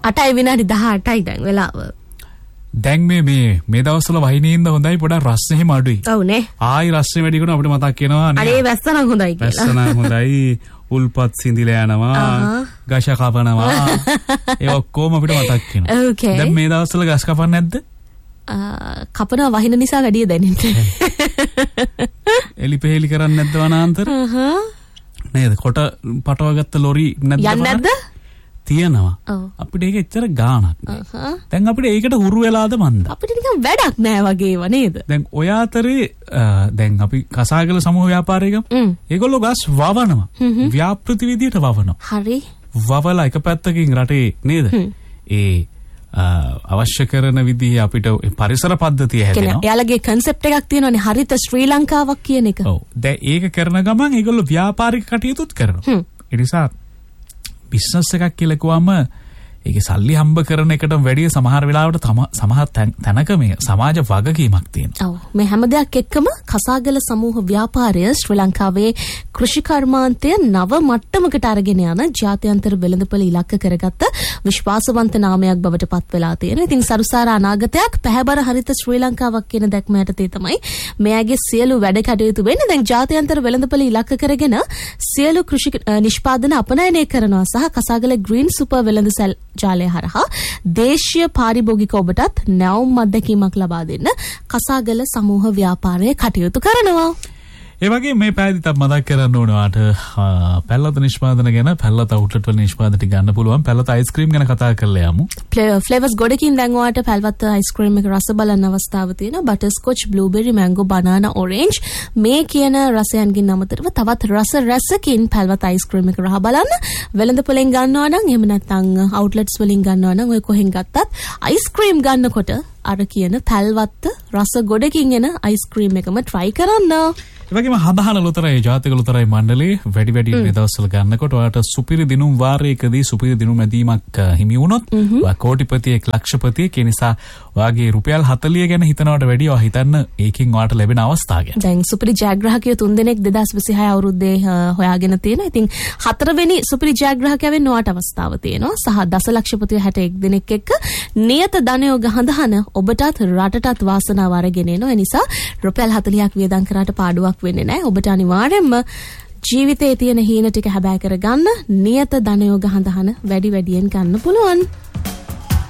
8යි විනාඩි 18යි දැන් වෙලාව. දැන් මේ දවස්වල වහිනින්ද හොඳයි පොඩක් රස්නේ එහෙම අඩුයි. ඔව් නේ. ආයි රස්නේ වැඩි කරන අපිට මතක් වෙනවා නේ. අනේ වැස්ස නම් හොඳයි කියලා. වැස්ස නම් හොඳයි. උල්පත් සිඳිලා යනවා. ගෂ කපනවා. ඒ ඔක්කොම අපිට මතක් වෙනවා. දැන් මේ දවස්වල ගස් කපන්නේ නැද්ද? කපනවා වහින නිසා වැඩි දැනෙන්නේ. එලිපෙහෙලි කරන්නේ නැද්ද වනාන්තර? නේද? කොට පටවගත්ත ලොරි නැද්ද? යන්නේ නැද්ද? තියෙනවා. අපිට ඒක එච්චර ගාණක් නෑ. දැන් අපිට ඒකට හුරු වෙලාද මන්ද? අපිට නිකන් වැඩක් නෑ වගේව නේද? දැන් ඔය අතරේ දැන් අපි කසාගල සමූහ ව්‍යාපාරය ගමු. ඒගොල්ලෝ ගස් වවනවා. ව්‍යාපෘති විදියට වවනවා. හරි. වවලා එක පැත්තකින් රටේ නේද? ඒ අවශ්‍ය කරන විදිහ අපිට පරිසර පද්ධතිය හැදෙනවා. එයාලගේ concept එකක් තියෙනවානේ හරිත ශ්‍රී ලංකාවක් කියන එක. ඔව්. දැන් ඒක කරන ගමන් ඒගොල්ලෝ ව්‍යාපාරික කටයුතුත් කරනවා. ඒ නිසා බිස්නස් එකක් කියලා කිව්වම ඒකේ සල්ලි හම්බ කරන එකට වැඩිය සමහර වෙලාවට සමහර තැනක මේ සමාජ වගකීමක් තියෙනවා. ඔව්. මේ හැම දෙයක් එක්කම කසාගල සමූහ ව්‍යාපාරය ශ්‍රී ලංකාවේ කෘෂි කර්මාන්තය නව මට්ටමකට අරගෙන යන ජාත්‍යන්තර වෙළඳපොළ ඉලක්ක කරගත්ත විශ්වාසවන්ත නාමයක් බවට පත් වෙලා තියෙනවා. ඉතින් සරුසාර අනාගතයක් පැහැබර හරිත ශ්‍රී ලංකාවක් කියන දැක්ම යටතේ තමයි මෙයාගේ සියලු වැඩ කටයුතු වෙන්නේ. දැන් ජාත්‍යන්තර වෙළඳපොළ ඉලක්ක කරගෙන සියලු කෘෂි නිෂ්පාදන අපනයනය කරනවා සහ කසාගල ග්‍රීන් සුපර් වෙළඳ ජාලය හරහා දේශීය පාරිභෝගික ඔබටත් නැවුම් අත්දැකීමක් ලබා දෙන්න කසාගල සමූහ ව්‍යාපාරය කටයුතු කරනවා. ඒ වගේ මේ පැහැදිලිව මතක් කරන්න ඕන වාට පැල්ලත නිෂ්පාදන ගැන පැල්ලත අවුට්ලට් වල නිෂ්පාදන ටික ගන්න පුළුවන්. පැල්ලත අයිස්ක්‍රීම් ගැන කතා කරලා යමු. ෆ්ලේවර්ස් ගොඩකින් දැන් ඔයාලට පැල්ලත අයිස්ක්‍රීම් එක රස බලන්න අවස්ථාව තියෙනවා. බටර්ස්කොච්, බ්ලූබෙරි, මැංගෝ, බනානා, ඔරෙන්ජ් මේ කියන රසයන්ගෙන් අමතරව තවත් රස රසකින් පැල්ලත අයිස්ක්‍රීම් එක රහ බලන්න. වෙළඳපොලෙන් ගන්නවා නම් එහෙම නැත්නම් අවුට්ලට්ස් වලින් ගන්නවා නම් ඔය කොහෙන් ගත්තත් අයිස්ක්‍රීම් ගන්නකොට අර කියන පැල්වත්ත රස ගොඩකින් එන අයිස්ක්‍රීම් එකම try කරන්න. ඒ වගේම හදහන ලොතරයි ජාතික ලොතරයි මණ්ඩලේ වැඩි මේ දවස්වල ගන්නකොට ඔයාලට සුපිරි දිනුම් වාරයකදී සුපිරි දිනුම් ඇදීමක් හිමි වුණොත් ඔයා කෝටිපතියෙක් ලක්ෂපතියෙක් ඒ නිසා ඔයාගේ රුපියල් 40 ගැන හිතනවට වැඩිය ඔයා හිතන්න ඒකෙන් ඔයාට ලැබෙන අවස්ථා ගැන. දැන් සුපිරි ජයග්‍රාහකයෝ 3 දෙනෙක් 2026 අවුරුද්දේ හොයාගෙන තියෙනවා. ඉතින් 4 වෙනි සුපිරි ජයග්‍රාහකයා වෙන්න ඔයාට අවස්ථාව තියෙනවා. සහ දසලක්ෂපතියෝ 61 දෙනෙක් එක්ක නියත ධනයෝග හඳහන ඔබටත් රටටත් වාසනාව අරගෙන එනවා. ඒ නිසා රුපියල් 40ක් වියදම් කරාට පාඩුවක් වෙන්නේ නැහැ. ඔබට අනිවාර්යයෙන්ම ජීවිතයේ තියෙන හීන ටික හැබෑ කරගන්න නියත ධනයෝග හඳහන වැඩි වැඩියෙන් ගන්න පුළුවන්.